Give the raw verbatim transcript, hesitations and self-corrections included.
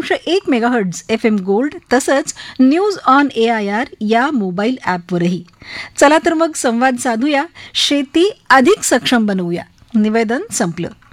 दशांश एक megahertz F M gold तसंच news on A I R या मोबाईल ॲपवरही. चला तर मग संवाद साधूया, शेती अधिक सक्षम बनवूया. निवेदन संपलं.